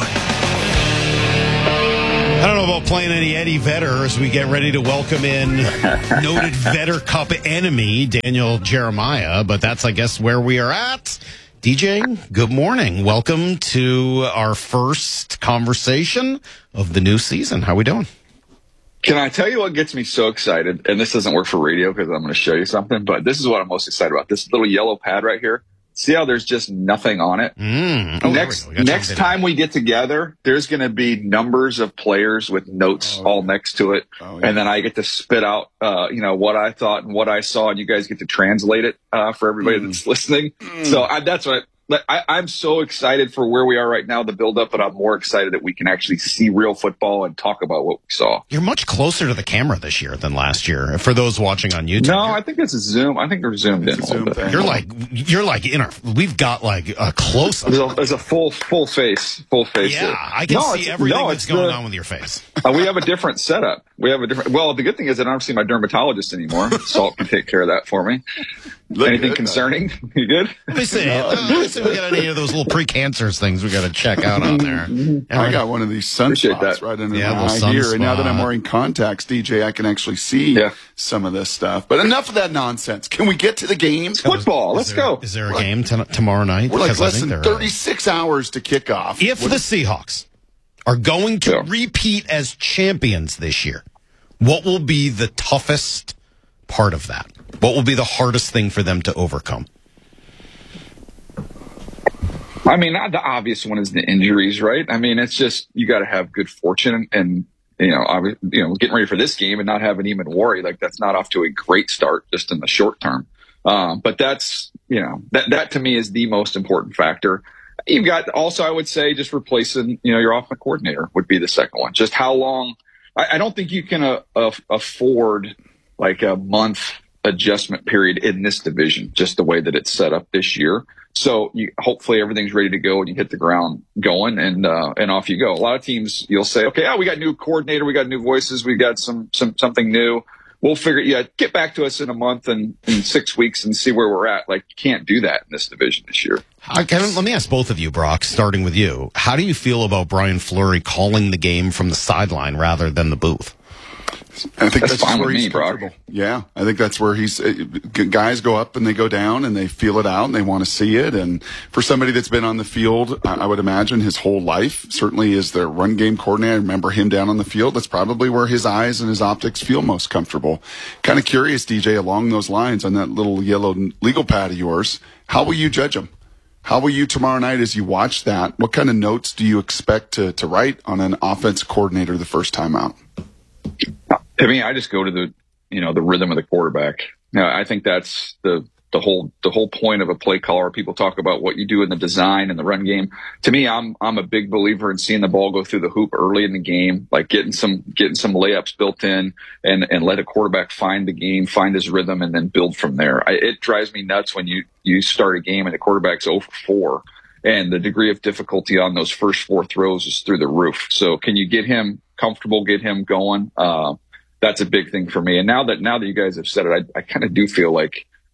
I don't know about playing any Eddie Vedder as we get ready to welcome in noted Vedder Cup enemy, Daniel Jeremiah, but that's, I guess, where we are at. DJ, good morning. Welcome to our first conversation of the new season. How we doing? Can I tell you what gets me so excited? And this doesn't work for radio because I'm going to show you something, but this is what I'm most excited about. This little yellow pad right here. See how there's just nothing on it? Next time we get together, there's going to be numbers of players with notes all next to it. And then I get to spit out, what I thought and what I saw, and you guys get to translate it for everybody that's listening. So that's what I'm so excited for where we are right now, the build up, but I'm more excited that we can actually see real football and talk about what we saw. You're much closer to the camera this year than last year. For those watching on YouTube. No, I think it's a Zoom. I think they're zoomed in a little bit. You're like in our, we've got like a close up. There's a full face. Yeah, here. I can see everything that's going on with your face. We have a different setup. Well, the good thing is I don't have to see my dermatologist anymore. Salt can take care of that for me. Anything concerning? You good? Let me see. We got any of those little pre-cancers things we got to check out on there. I got one of these sunspots right under my eye here, and now that I'm wearing contacts, DJ, I can actually see some of this stuff. But enough of that nonsense. Can we get to the game? Football. Let's go. Is there a game tomorrow night? We're like less than 36 hours to kick off. If the Seahawks are going to repeat as champions this year, what will be the toughest part of that? What will be the hardest thing for them to overcome? I mean, the obvious one is the injuries, right? I mean, it's just you got to have good fortune and getting ready for this game and not having even worry. Like that's not off to a great start just in the short term. But that's that to me is the most important factor. You've got also, I would say, just replacing your offensive coordinator would be the second one. Just how long? I don't think you can afford like a month adjustment period in this division, just the way that it's set up this year. So hopefully everything's ready to go and you hit the ground going and off you go. A lot of teams, you'll say, okay, we got a new coordinator, we got new voices, we got something new. We'll get back to us in a month and in 6 weeks and see where we're at. Like, you can't do that in this division this year. Let me ask both of you, Brock, starting with you. How do you feel about Brian Fleury calling the game from the sideline rather than the booth? I think that's fine where with he's me, Brock. comfortable. Yeah, I think that's where guys go up and they go down and they feel it out and they want to see it. And for somebody that's been on the field, I would imagine his whole life, certainly as their run game coordinator, I remember him down on the field. That's probably where his eyes and his optics feel most comfortable. Kind of curious, DJ, along those lines on that little yellow legal pad of yours, how will you judge him? How will you tomorrow night as you watch that? What kind of notes do you expect to write on an offense coordinator the first time out? I mean, I just go to the rhythm of the quarterback. I think that's the whole point of a play caller. People talk about what you do in the design and the run game. To me, I'm a big believer in seeing the ball go through the hoop early in the game, like getting some layups built in and let a quarterback find the game, find his rhythm, and then build from there. It drives me nuts when you start a game and the quarterback's 0 for 4. And the degree of difficulty on those first 4 throws is through the roof. So can you get him comfortable, get him going? That's a big thing for me. And now that you guys have said it, I kind of do feel like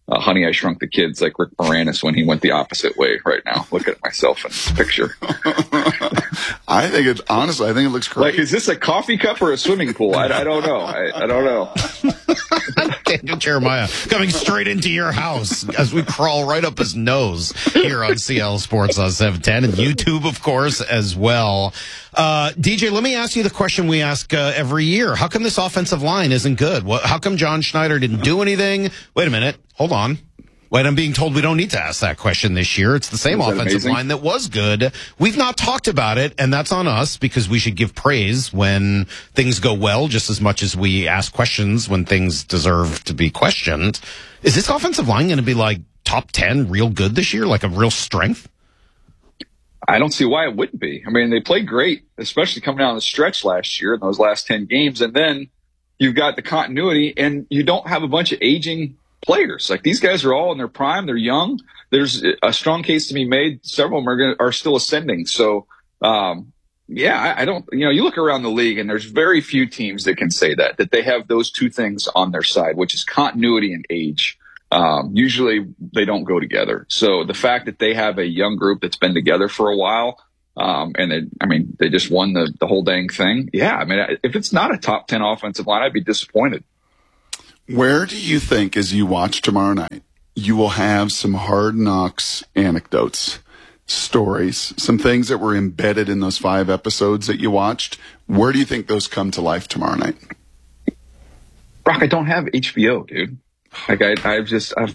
Honey, I Shrunk the Kids, like Rick Moranis when he went the opposite way right now. Look at myself in this picture. I think it looks great. Like, is this a coffee cup or a swimming pool? I don't know. I don't know. Daniel Jeremiah coming straight into your house as we crawl right up his nose here on CL Sports on 710 and YouTube, of course, as well. DJ, let me ask you the question we ask every year. How come this offensive line isn't good? How come John Schneider didn't do anything? Wait a minute. Hold on. Wait, I'm being told we don't need to ask that question this year. It's the same offensive line that was good. We've not talked about it, and that's on us because we should give praise when things go well just as much as we ask questions when things deserve to be questioned. Is this offensive line going to be like top 10 real good this year, like a real strength? I don't see why it wouldn't be. I mean, they played great, especially coming down the stretch last year in those last 10 games, and then you've got the continuity, and you don't have a bunch of aging players. Like, these guys are all in their prime. They're young. There's a strong case to be made. Several of them are still ascending. So, yeah, I don't, you look around the league and there's very few teams that can say that they have those two things on their side, which is continuity and age. Usually they don't go together. So the fact that they have a young group that's been together for a while, and they just won the whole dang thing. Yeah. I mean, if it's not a top 10 offensive line, I'd be disappointed. Where do you think, as you watch tomorrow night, you will have some Hard Knocks anecdotes, stories, some things that were embedded in those 5 episodes that you watched? Where do you think those come to life tomorrow night? Brock, I don't have HBO, dude. Like, I'm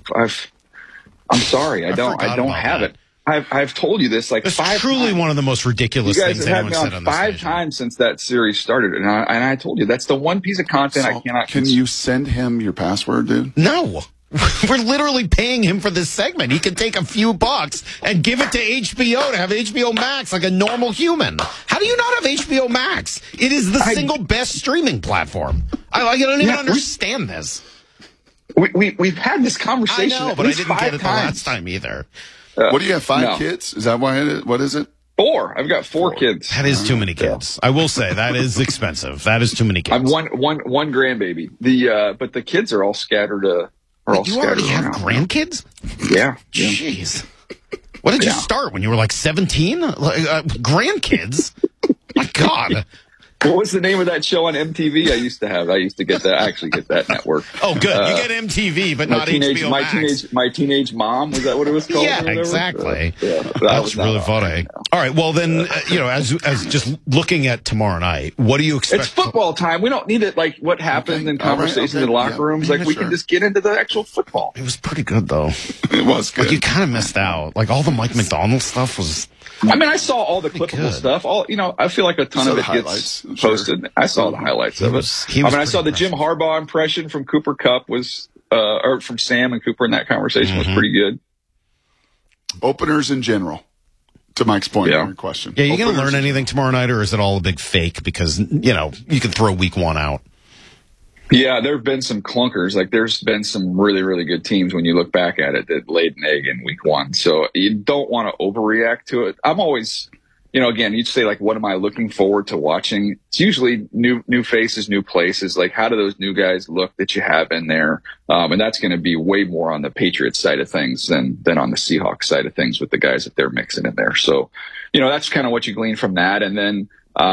sorry. I don't have it. I've told you this like it's 5 truly times. One of the most ridiculous things anyone said on this 5 times since that series started, and I told you that's the one piece of content I cannot. Can you send him your password, dude? No. We're literally paying him for this segment. He can take a few bucks and give it to HBO to have HBO Max like a normal human. How do you not have HBO Max? It is the single best streaming platform. I don't even understand this. We've had this conversation. I know, but I didn't get it the last time either. What do you have? 5 kids? Is that why? What is it? 4. I've got 4 kids. That is too many kids. I will say that is expensive. That is too many kids. I'm one grandbaby. But the kids are all scattered. You already have grandkids? Yeah. Jeez. What did you start when you were like 17? Grandkids? My God. What was the name of that show on MTV? I used to get that. I actually get that network. Oh, good. You get MTV, but not HBO Max. My Teenage Mom, was that what it was called? Yeah, exactly. Yeah, that's really funny. All right. Well, then, as just looking at tomorrow night, what do you expect? It's football time. We don't need it like what happened in conversations in locker rooms. Like, we can just get into the actual football. It was pretty good, though. It was good. Like, you kind of missed out. Like, all the Mike McDonald stuff was... I mean, I saw all the clippable stuff. I feel like a ton of it gets posted. I saw the highlights of it. I saw the Jim Harbaugh impression from Cooper Kupp or from Sam and Cooper in that conversation was pretty good. Openers in general, to Mike's point on your question. Yeah, you going to learn anything tomorrow night, or is it all a big fake? Because, you can throw week 1 out. Yeah, there have been some clunkers. Like, there's been some really, really good teams when you look back at it that laid an egg in week 1. So you don't want to overreact to it. I'm always, again, you'd say, like, what am I looking forward to watching? It's usually new faces, new places. Like, how do those new guys look that you have in there? And that's going to be way more on the Patriots side of things than on the Seahawks side of things with the guys that they're mixing in there. So, that's kind of what you glean from that. And then,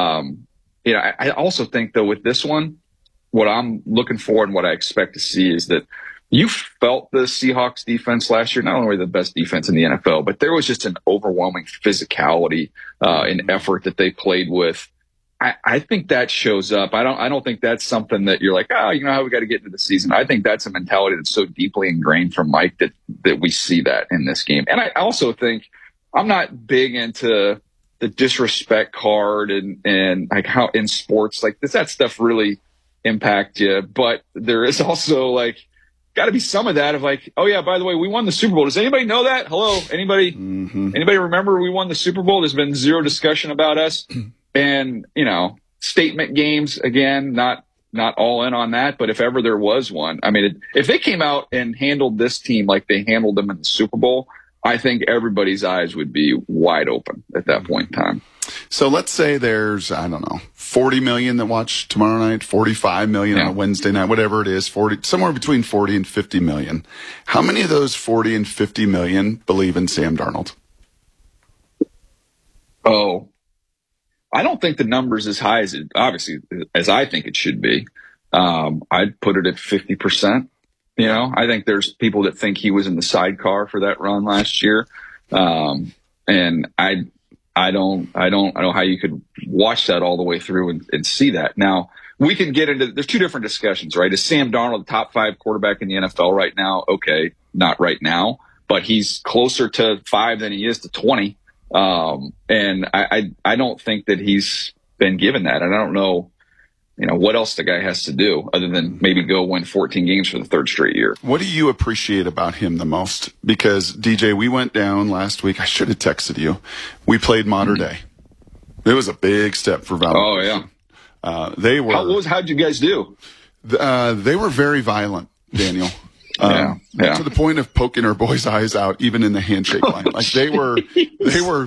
I also think, though, with this one, what I'm looking for and what I expect to see is that you felt the Seahawks defense last year, not only the best defense in the NFL, but there was just an overwhelming physicality and effort that they played with. I think that shows up. I don't think that's something that you're like, how we got to get into the season. I think that's a mentality that's so deeply ingrained from Mike that we see that in this game. And I also think I'm not big into the disrespect card and like how in sports, like, does that stuff really impact you? But there is also, like, got to be some of that of, like, oh yeah, by the way, we won the Super Bowl. Does anybody know that? Hello, anybody remember we won the Super Bowl? There's been zero discussion about us. And statement games, again, not all in on that, but if ever there was one, I mean, if they came out and handled this team like they handled them in the Super Bowl, I think everybody's eyes would be wide open at that point in time. So let's say there's, I don't know, 40 million that watch tomorrow night, 45 million on a Wednesday night, whatever it is, 40, somewhere between 40 and 50 million. How many of those 40 and 50 million believe in Sam Darnold? Oh, I don't think the number's as high as as I think it should be. I'd put it at 50%. You know, I think there's people that think he was in the sidecar for that run last year. And I don't know how you could watch that all the way through and see that. Now, we can get into, there's two different discussions, right? Is Sam Darnold the top 5 quarterback in the NFL right now? Okay, not right now, but he's closer to 5 than he is to 20. And I don't think that he's been given that. And I don't know, you know, what else the guy has to do other than maybe go win 14 games for the 3rd straight year. What do you appreciate about him the most? Because, DJ, we went down last week. I should have texted you. We played Mater Dei. It was a big step for Valor. Oh, yeah. They were. How'd you guys do? They were very violent, Daniel. To the point of poking our boys' eyes out, even in the handshake line. Like they were a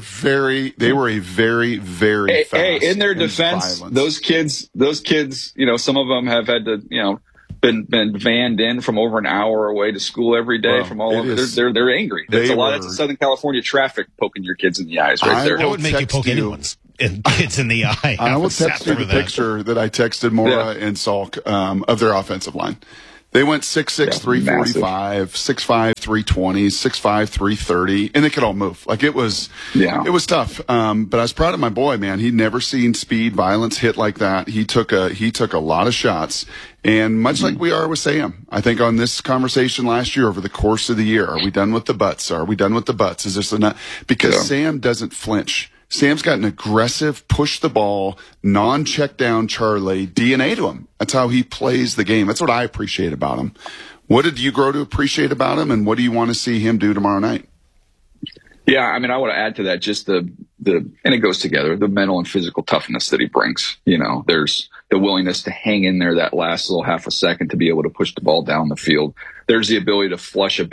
very, very fast. Hey, in their defense, those kids, you know, some of them have had to, you know, been vanned in from over an hour away to school every day from all over. They're angry. There's a lot of Southern California traffic poking your kids in the eyes right there. That would make you poke anyone's kids in the eye. I will text you the picture that I texted Mora and Salk of their offensive line. They went 6'6", 345, 6'5", 320, 6'5", 330, and they could all move. Like it was tough. But I was proud of my boy, man. He'd never seen speed, violence hit like that. He took a lot of shots. And much like we are with Sam, I think on this conversation last year over the course of the year, are we done with the butts? Are we done with the butts? Is this enough? Because Sam doesn't flinch. Sam's got an aggressive, push the ball, non-check down Charlie DNA to him. That's how he plays the game. That's what I appreciate about him. What did you grow to appreciate about him, and what do you want to see him do tomorrow night? Yeah, I mean, I want to add to that just and it goes together, the mental and physical toughness that he brings. You know, there's the willingness to hang in there that last little half a second to be able to push the ball down the field. There's the ability to flush a